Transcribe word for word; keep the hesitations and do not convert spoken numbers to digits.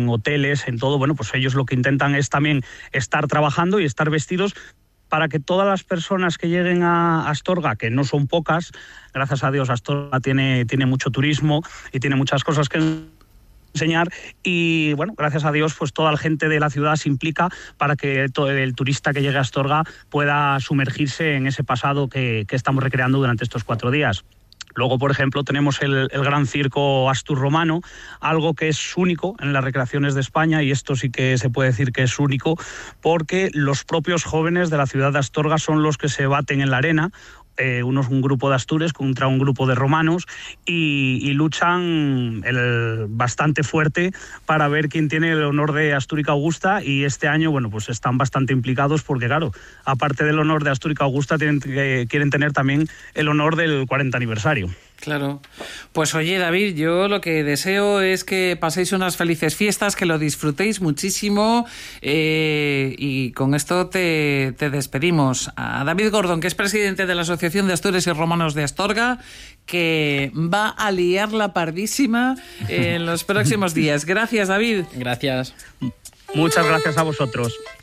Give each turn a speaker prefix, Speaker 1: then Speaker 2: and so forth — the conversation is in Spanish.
Speaker 1: en hoteles, en todo, bueno, pues ellos lo que intentan es también estar trabajando y estar vestidos para que todas las personas que lleguen a Astorga, que no son pocas, gracias a Dios Astorga tiene, tiene mucho turismo y tiene muchas cosas que enseñar, y bueno, gracias a Dios pues toda la gente de la ciudad se implica para que todo el turista que llegue a Astorga pueda sumergirse en ese pasado que, que estamos recreando durante estos cuatro días. Luego, por ejemplo, tenemos el, el gran circo asturromano, algo que es único en las recreaciones de España, y esto sí que se puede decir que es único porque los propios jóvenes de la ciudad de Astorga son los que se baten en la arena, eh, unos, un grupo de astures contra un grupo de romanos, y, y luchan el, bastante fuerte para ver quién tiene el honor de Astúrica Augusta, y este año, bueno, pues están bastante implicados porque, claro, aparte del honor de Astúrica Augusta, tienen, eh, quieren tener también el honor del cuarenta aniversario.
Speaker 2: Claro. Pues oye, David, yo lo que deseo es que paséis unas felices fiestas, que lo disfrutéis muchísimo, eh, y con esto te, te despedimos. A David Gordon, que es presidente de la Asociación de Astures y Romanos de Astorga, que va a liar la pardísima en los próximos días. Gracias, David.
Speaker 3: Gracias.
Speaker 1: Muchas gracias a vosotros.